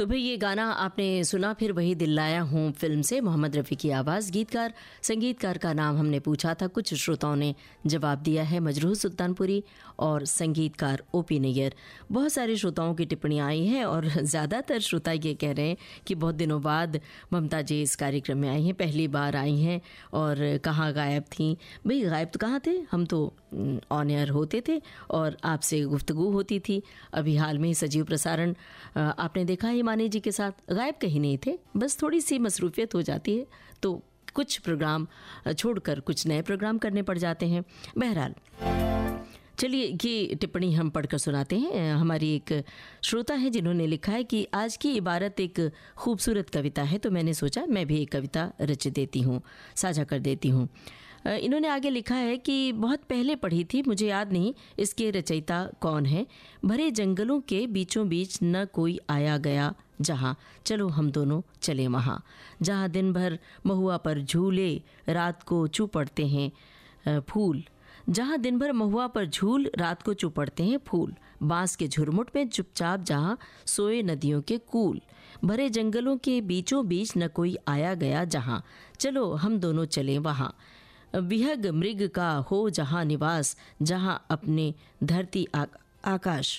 तो भाई ये गाना आपने सुना, फिर वही दिल लाया हूँ फिल्म से, मोहम्मद रफ़ी की आवाज़। गीतकार संगीतकार का नाम हमने पूछा था, कुछ श्रोताओं ने जवाब दिया है मजरूह सुल्तानपुरी और संगीतकार ओपी नैयर। बहुत सारे श्रोताओं की टिप्पणियाँ आई हैं और ज़्यादातर श्रोता ये कह रहे हैं कि बहुत दिनों बाद ममता जी इस कार्यक्रम में आई हैं, पहली बार आई हैं और कहाँ गायब थीं। भाई गायब तो कहाँ थे, हम तो ऑन एयर होते थे और आपसे गुफ्तगू होती थी। अभी हाल में ही सजीव प्रसारण आपने देखा हिमानी जी के साथ, गायब कहीं नहीं थे, बस थोड़ी सी मसरूफियत हो जाती है तो कुछ प्रोग्राम छोड़कर कुछ नए प्रोग्राम करने पड़ जाते हैं। बहरहाल चलिए ये टिप्पणी हम पढ़कर सुनाते हैं। हमारी एक श्रोता है जिन्होंने लिखा है कि आज की इबारत एक खूबसूरत कविता है, तो मैंने सोचा मैं भी एक कविता रच देती हूँ, साझा कर देती हूँ। इन्होंने आगे लिखा है कि बहुत पहले पढ़ी थी, मुझे याद नहीं इसके रचयिता कौन है। भरे जंगलों के बीचों बीच न कोई आया गया जहाँ, चलो हम दोनों चले वहाँ। जहाँ दिन भर महुआ पर झूले, रात को चू पड़ते हैं फूल। जहाँ दिन भर महुआ पर झूल, रात को चू पड़ते हैं फूल। बांस के झुरमुट में चुपचाप जहाँ सोए नदियों के कूल। भरे जंगलों के बीचों बीच न कोई आया गया जहाँ, चलो हम दोनों चले वहाँ। विहग मृग का हो जहाँ निवास, जहाँ अपने धरती आकाश।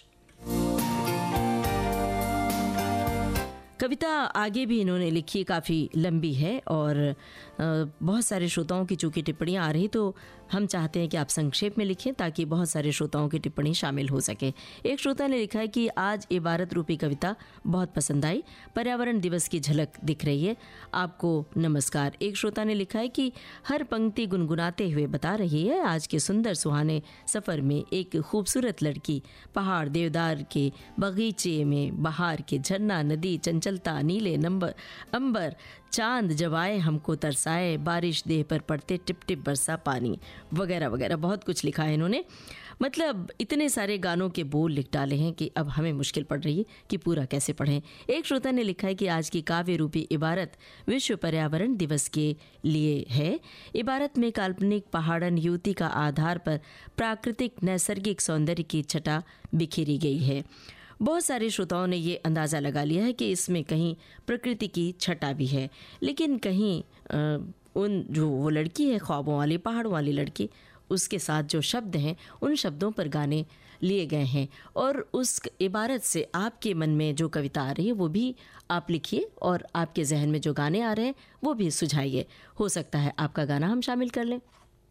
कविता आगे भी इन्होंने लिखी, काफ़ी लंबी है और बहुत सारे श्रोताओं की चूँकि टिप्पणियाँ आ रही तो हम चाहते हैं कि आप संक्षेप में लिखें ताकि बहुत सारे श्रोताओं की टिप्पणी शामिल हो सके। एक श्रोता ने लिखा है कि आज इबारत रूपी कविता बहुत पसंद आई, पर्यावरण दिवस की झलक दिख रही है, आपको नमस्कार। एक श्रोता ने लिखा है कि हर पंक्ति गुनगुनाते हुए बता रही है आज के सुंदर सुहाने सफ़र में एक खूबसूरत लड़की, पहाड़ देवदार के बगीचे में बहार के झरना, नदी, चंचलता, नीले नंबर अंबर, चांद जब आए हमको तरसाए, बारिश देह पर पड़ते टिप टिप बरसा पानी, वगैरह वगैरह बहुत कुछ लिखा है इन्होंने। मतलब इतने सारे गानों के बोल लिख डाले हैं कि अब हमें मुश्किल पड़ रही है कि पूरा कैसे पढ़ें। एक श्रोता ने लिखा है कि आज की काव्य रूपी इबारत विश्व पर्यावरण दिवस के लिए है। इबारत में काल्पनिक पहाड़न युवती का आधार पर प्राकृतिक नैसर्गिक सौंदर्य की छटा बिखेरी गई है। बहुत सारे श्रोताओं ने ये अंदाज़ा लगा लिया है कि इसमें कहीं प्रकृति की छटा भी है, लेकिन कहीं उन जो वो लड़की है ख्वाबों वाली, पहाड़ों वाली लड़की, उसके साथ जो शब्द हैं उन शब्दों पर गाने लिए गए हैं और उस इबारत से आपके मन में जो कविता आ रही है वो भी आप लिखिए और आपके जहन में जो गाने आ रहे हैं वो भी सुझाइए। हो सकता है आपका गाना हम शामिल कर लें।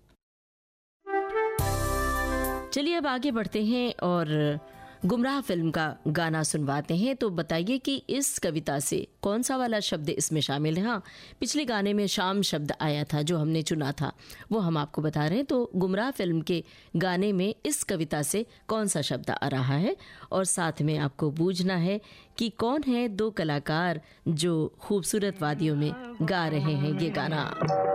चलिए अब आगे बढ़ते हैं और गुमराह फिल्म का गाना सुनवाते हैं। तो बताइए कि इस कविता से कौन सा वाला शब्द इसमें शामिल है। हाँ, पिछले गाने में शाम शब्द आया था जो हमने चुना था, वो हम आपको बता रहे हैं। तो गुमराह फिल्म के गाने में इस कविता से कौन सा शब्द आ रहा है और साथ में आपको बूझना है कि कौन है दो कलाकार जो खूबसूरत वादियों में गा रहे हैं ये गाना।